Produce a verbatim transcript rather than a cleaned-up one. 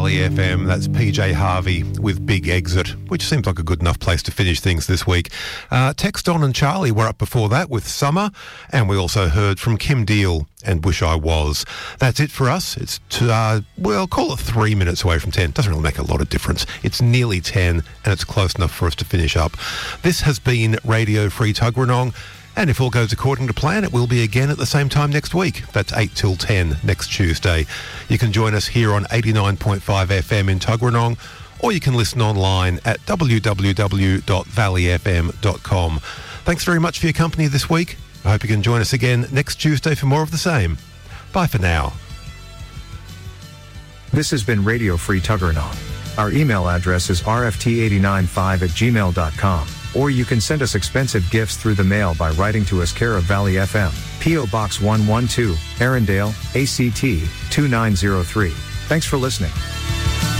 Valley F M. That's P J Harvey with Big Exit, which seems like a good enough place to finish things this week. Uh, Tex, Don and Charlie were up before that with Summer, and we also heard from Kim Deal and Wish I Was. That's it for us. It's, t- uh, well, call it three minutes away from ten. Doesn't really make a lot of difference. It's nearly ten, and it's close enough for us to finish up. This has been Radio Free Tuggeranong. And if all goes according to plan, it will be again at the same time next week. That's eight till ten next Tuesday. You can join us here on eighty-nine point five F M in Tuggeranong, or you can listen online at w w w dot valley f m dot com. Thanks very much for your company this week. I hope you can join us again next Tuesday for more of the same. Bye for now. This has been Radio Free Tuggeranong. Our email address is r f t eight nine five at gmail dot com. Or you can send us expensive gifts through the mail by writing to us care of Valley F M, P O Box one one two, Arundel, A C T two nine zero three. Thanks for listening.